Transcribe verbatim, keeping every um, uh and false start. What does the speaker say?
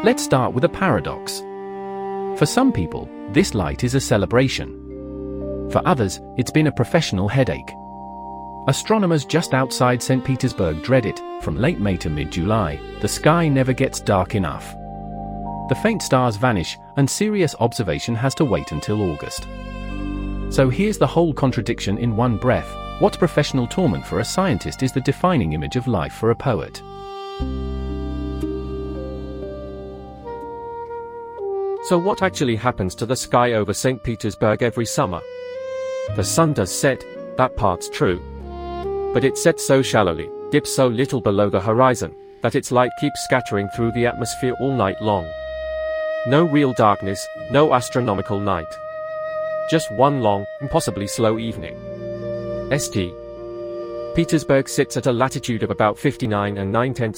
Let's start with a paradox. For some people, this light is a celebration. For others, it's been a professional headache. Astronomers just outside Saint Petersburg dread it. From late May to mid-July, the sky never gets dark enough. The faint stars vanish, and serious observation has to wait until August. So here's the whole contradiction in one breath. What's professional torment for a scientist is the defining image of life for a poet. So what actually happens to the sky over Saint Petersburg every summer? The sun does set, that part's true. But it sets so shallowly, dips so little below the horizon, that its light keeps scattering through the atmosphere all night long. No real darkness, no astronomical night. Just one long, impossibly slow evening. Saint Petersburg sits at a latitude of about fifty-nine and nine tenths